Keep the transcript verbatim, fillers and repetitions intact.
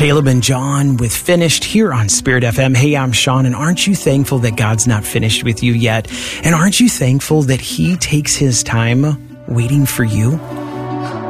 Caleb and John with Finished here on Spirit F M. Hey, I'm Sean, and aren't you thankful that God's not finished with you yet? And aren't you thankful that He takes His time waiting for you?